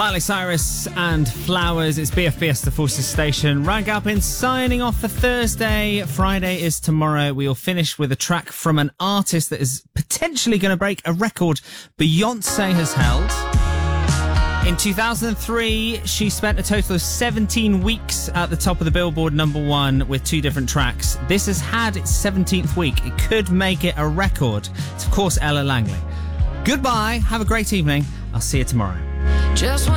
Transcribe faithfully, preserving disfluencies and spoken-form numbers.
Miley Cyrus and Flowers. It's B F B S, the Forces Station. Ryan Galpin signing off for Thursday. Friday is tomorrow. We'll finish with a track from an artist that is potentially going to break a record Beyonce has held. In two thousand three, she spent a total of seventeen weeks at the top of the Billboard number one with two different tracks. This has had its seventeenth week. It could make it a record. It's, of course, Ella Langley. Goodbye. Have a great evening. I'll see you tomorrow. Just